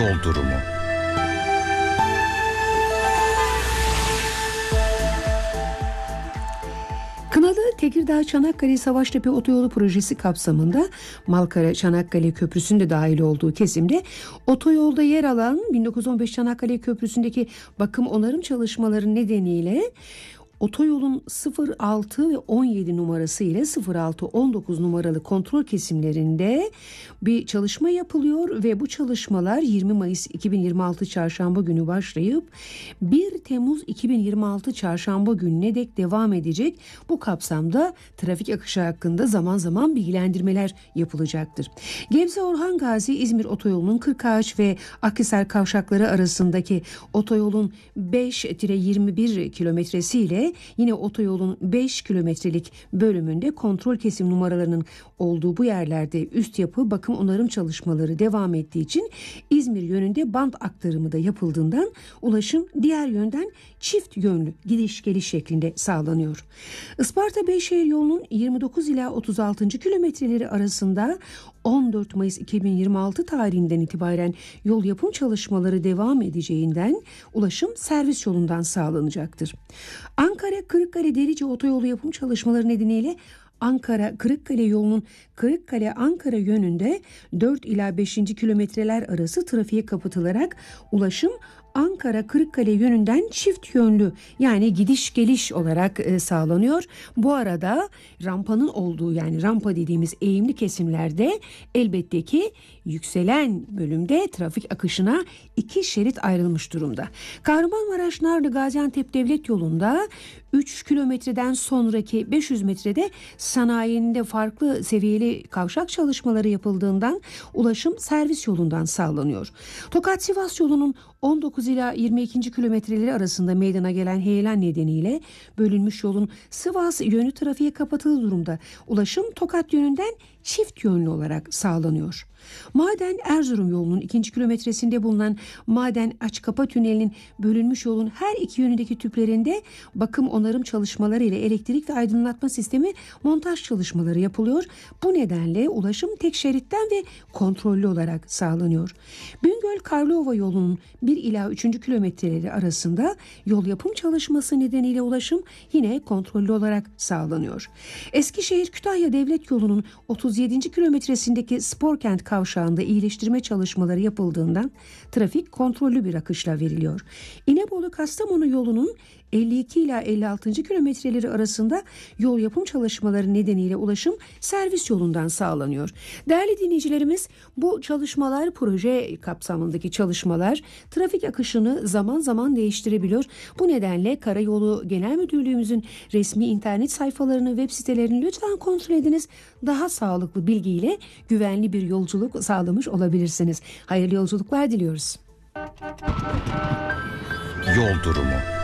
Yol durumu. Kınalı Tekirdağ-Çanakkale Savaştepe Otoyolu projesi kapsamında Malkara-Çanakkale Köprüsü'nde de dahil olduğu kesimde otoyolda yer alan 1915 Çanakkale Köprüsü'ndeki bakım onarım çalışmaları nedeniyle otoyolun 06 ve 17 numarası ile 06-19 numaralı kontrol kesimlerinde bir çalışma yapılıyor ve bu çalışmalar 20 Mayıs 2026 Çarşamba günü başlayıp 1 Temmuz 2026 Çarşamba gününe dek devam edecek. Bu kapsamda trafik akışı hakkında zaman zaman bilgilendirmeler yapılacaktır. Gebze-Orhan Gazi İzmir otoyolunun Kırkağaç ve Akhisar kavşakları arasındaki otoyolun 5-21 kilometresi ile yine otoyolun 5 kilometrelik bölümünde kontrol kesim numaralarının olduğu bu yerlerde üst yapı bakım onarım çalışmaları devam ettiği için İzmir yönünde bant aktarımı da yapıldığından ulaşım diğer yönden çift yönlü gidiş geliş şeklinde sağlanıyor. Isparta-Beyşehir yolunun 29 ila 36. kilometreleri arasında 14 Mayıs 2026 tarihinden itibaren yol yapım çalışmaları devam edeceğinden ulaşım servis yolundan sağlanacaktır. Ankara-Kırıkkale-Derice otoyolu yapım çalışmaları nedeniyle Ankara-Kırıkkale yolunun Kırıkkale-Ankara yönünde 4 ila 5. kilometreler arası trafiğe kapatılarak ulaşım Ankara-Kırıkkale yönünden çift yönlü yani gidiş geliş olarak sağlanıyor. Bu arada rampanın olduğu yani rampa dediğimiz eğimli kesimlerde elbette ki yükselen bölümde trafik akışına 2 şerit ayrılmış durumda. Kahramanmaraş-Narlı Gaziantep Devlet Yolu'nda 3 kilometreden sonraki 500 metrede sanayinde farklı seviyeli kavşak çalışmaları yapıldığından ulaşım servis yolundan sağlanıyor. Tokat-Sivas yolunun 19 ila 22. kilometreleri arasında meydana gelen heyelan nedeniyle bölünmüş yolun Sivas yönü trafiğe kapatıldığı durumda. Ulaşım Tokat yönünden çift yönlü olarak sağlanıyor. Maden Erzurum yolunun 2. kilometresinde bulunan Maden Açkapa tünelinin bölünmüş yolun her iki yönündeki tüplerinde bakım onarım çalışmaları ile elektrik ve aydınlatma sistemi montaj çalışmaları yapılıyor. Bu nedenle ulaşım tek şeritten ve kontrollü olarak sağlanıyor. Bingöl-Karlova yolunun 1 ila 3. kilometreleri arasında yol yapım çalışması nedeniyle ulaşım yine kontrollü olarak sağlanıyor. Eskişehir-Kütahya Devlet Yolu'nun 37. kilometresindeki Sporkent kavşağında iyileştirme çalışmaları yapıldığından trafik kontrollü bir akışla veriliyor. İnebolu-Kastamonu yolunun 52 ila 56. kilometreleri arasında yol yapım çalışmaları nedeniyle ulaşım servis yolundan sağlanıyor. Değerli dinleyicilerimiz, bu çalışmalar, proje kapsamındaki çalışmalar trafik akışını zaman zaman değiştirebiliyor. Bu nedenle Karayolu Genel Müdürlüğümüzün resmi internet sayfalarını, web sitelerini lütfen kontrol ediniz. Daha sağlıklı bilgiyle güvenli bir yolculuk sağlamış olabilirsiniz. Hayırlı yolculuklar diliyoruz. Yol durumu.